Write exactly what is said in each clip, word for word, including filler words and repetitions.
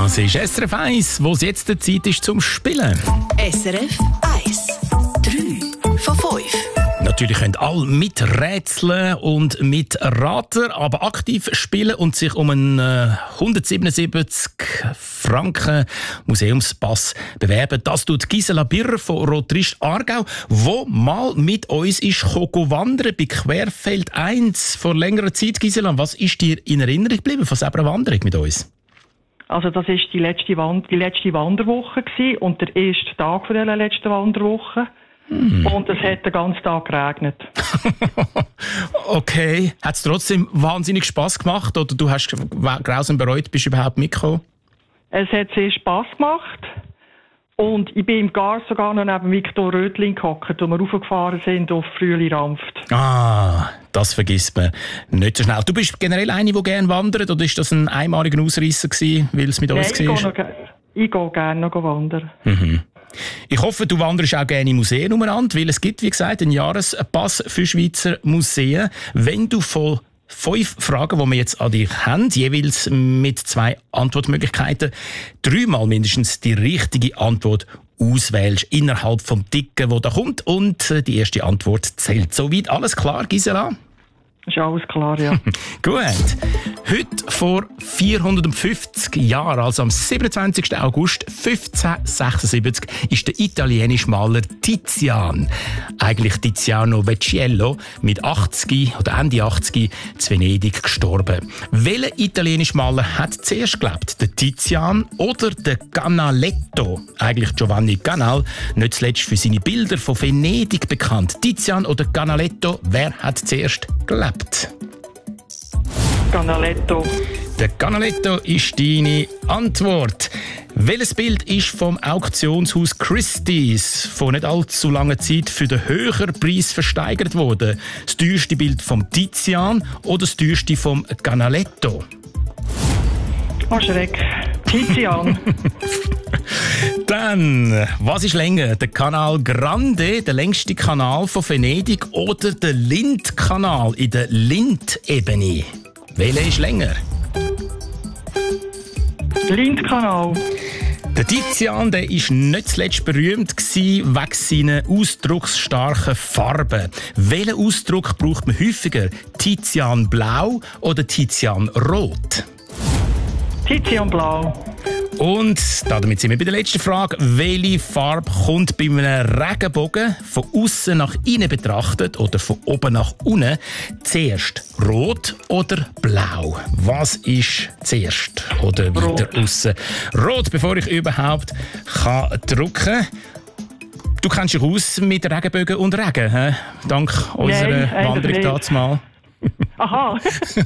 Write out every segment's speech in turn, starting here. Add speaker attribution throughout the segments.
Speaker 1: Das ist S R F eins, wo es jetzt die Zeit ist zum Spielen.
Speaker 2: S R F eins. drei von fünf.
Speaker 1: Natürlich können alle miträtseln und mitraten, aber aktiv spielen und sich um einen äh, hundertsiebenundsiebzig Franken Museumspass bewerben. Das tut Gisela Birrer von Rotrist Aargau, wo mal mit uns ist gekommen, wandern bei Querfeld eins vor längerer Zeit. Gisela, was ist dir in Erinnerung geblieben von dieser Wanderung mit uns?
Speaker 3: Also das war die letzte, Wand- die letzte Wanderwoche gewesen und der erste Tag von dieser letzten Wanderwoche. Hm. Und es hat den ganzen Tag geregnet.
Speaker 1: Okay. Hat es trotzdem wahnsinnig Spass gemacht oder du hast grausam bereut, bist du überhaupt mitgekommen?
Speaker 3: Es hat sehr Spass gemacht. Und ich bin im Gar sogar noch neben Viktor Rödling gehockt, wo wir raufgefahren sind auf Frühli-Rampft.
Speaker 1: Ah, das vergisst man nicht so schnell. Du bist generell eine, die gerne wandert, oder ist das ein einmaliger Ausreisser gewesen, weil es mit
Speaker 3: Nein,
Speaker 1: uns war?
Speaker 3: Ich gehe, ich gehe gerne noch wandern.
Speaker 1: Mhm. Ich hoffe, du wanderst auch gerne in Museen umeinander, weil es gibt, wie gesagt, einen Jahrespass für Schweizer Museen. Wenn du von fünf Fragen, die wir jetzt an dich haben, jeweils mit zwei Antwortmöglichkeiten, dreimal mindestens die richtige Antwort auswählst innerhalb vom Ticken, wo da kommt, und die erste Antwort zählt. Soweit alles klar, Gisela?
Speaker 3: Ist alles klar, ja.
Speaker 1: Gut. Heute vor vierhundertfünfzig Jahren, also am siebenundzwanzigsten August fünfzehnhundertsechsundsiebzig, ist der italienische Maler Tizian, eigentlich Tiziano Vecchiello, mit achtzig oder Ende achtzig zu Venedig gestorben. Welcher italienische Maler hat zuerst gelebt? Der Tizian oder der Canaletto? Eigentlich Giovanni Canal, nicht zuletzt für seine Bilder von Venedig bekannt. Tizian oder Canaletto, wer hat zuerst gelebt?
Speaker 3: Canaletto.
Speaker 1: Der Canaletto ist deine Antwort. Welches Bild ist vom Auktionshaus Christie's vor nicht allzu langer Zeit für den höheren Preis versteigert worden? Das teuerste Bild vom Tizian oder das teuerste vom Canaletto?
Speaker 3: Oh Schreck. Tizian.
Speaker 1: Dann, was ist länger? Der Canal Grande, der längste Kanal von Venedig, oder der Lindkanal in der Lindebene? Welcher ist länger?
Speaker 3: Lindkanal.
Speaker 1: Der Tizian, der ist nicht zuletzt berühmt gewesen wegen seiner ausdrucksstarken Farben. Welchen Ausdruck braucht man häufiger? Tizian Blau oder Tizian Rot?
Speaker 3: Tizian Blau.
Speaker 1: Und damit sind wir bei der letzten Frage. Welche Farbe kommt bei einem Regenbogen von außen nach innen betrachtet oder von oben nach unten zuerst? Rot oder blau? Was ist zuerst? Oder weiter außen? Rot, bevor ich überhaupt kann drücken. Du kennst dich aus mit Regenbögen und Regen, he? Dank unserer
Speaker 3: Nein,
Speaker 1: Wanderung damals mal.
Speaker 3: Aha.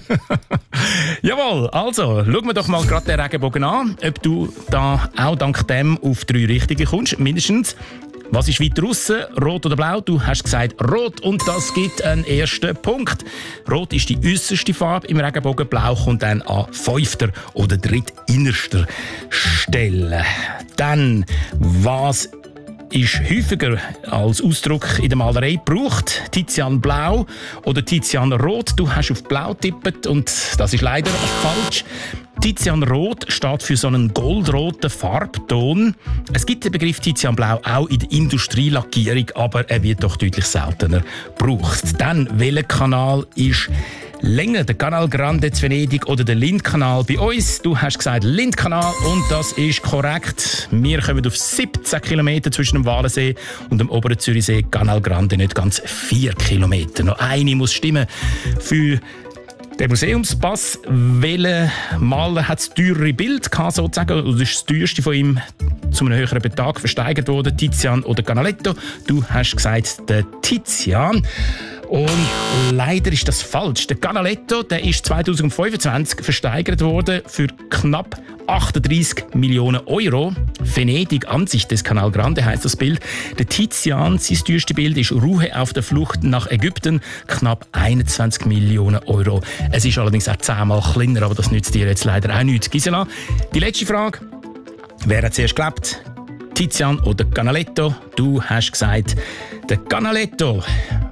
Speaker 1: Jawohl, also schauen wir doch mal gerade den Regenbogen an, ob du da auch dank dem auf drei Richtige kommst, mindestens. Was ist weiter draussen, rot oder blau? Du hast gesagt rot und das gibt einen ersten Punkt. Rot ist die äusserste Farbe im Regenbogen, blau kommt dann an fünfter oder drittinnerster Stelle. Dann, was ist häufiger als Ausdruck in der Malerei gebraucht? Tizian Blau oder Tizian Rot? Du hast auf Blau getippt und das ist leider falsch. Tizian Rot steht für so einen goldroten Farbton. Es gibt den Begriff Tizian Blau auch in der Industrielackierung, aber er wird doch deutlich seltener gebraucht. Dann, welcher Kanal ist länger, der Canal Grande zu Venedig oder der Lindkanal bei uns? Du hast gesagt Lindkanal und das ist korrekt. Wir kommen auf siebzehn Kilometer zwischen dem Walensee und dem oberen Zürichsee. Canal Grande nicht ganz vier Kilometer. Noch eine muss stimmen für den Museumspass. Welcher Maler hat das teurere Bild gehabt, sozusagen? Oder ist das teuerste von ihm zu einem höheren Betrag versteigert worden? Tizian oder Canaletto? Du hast gesagt, der Tizian. Und leider ist das falsch. Der Canaletto, der ist zweitausendfünfundzwanzig versteigert worden für knapp achtunddreissig Millionen Euro. Venedig, Ansicht des Canal Grande heisst das Bild. Der Tizian, sein teuerstes Bild ist Ruhe auf der Flucht nach Ägypten, knapp einundzwanzig Millionen Euro. Es ist allerdings auch zehnmal kleiner, aber das nützt dir jetzt leider auch nichts. Gisela, die letzte Frage. Wer hat zuerst gelebt? Tizian oder Canaletto? Du hast gesagt, der Canaletto.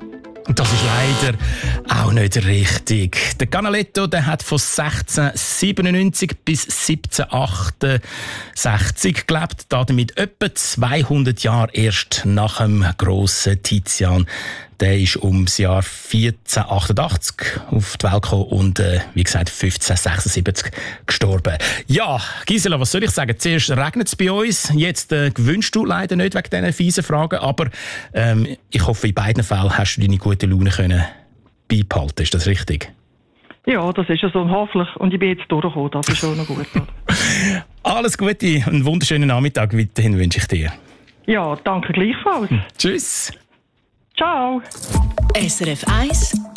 Speaker 1: Das ist leider auch nicht richtig. Der Canaletto, der hat von sechzehnhundertsiebenundneunzig bis siebzehnhundertachtundsechzig gelebt, damit etwa zweihundert Jahre erst nach dem grossen Tizian. Der ist ums Jahr vierzehnhundertachtundachtzig auf die Welt gekommen und, äh, wie gesagt, fünfzehnhundertsechsundsiebzig gestorben. Ja, Gisela, was soll ich sagen? Zuerst regnet es bei uns, jetzt äh, gewünscht du leider nicht wegen diesen fiesen Fragen, aber ähm, ich hoffe, in beiden Fällen hast du deine gute Laune können beibehalten. Ist das richtig?
Speaker 3: Ja, das ist ja so hoffentlich. Und ich bin jetzt durchgekommen, das ist schon noch gut.
Speaker 1: Alles Gute, einen wunderschönen Nachmittag weiterhin wünsche ich dir.
Speaker 3: Ja, danke gleichfalls.
Speaker 1: Tschüss.
Speaker 3: Ciao.
Speaker 2: S R F eins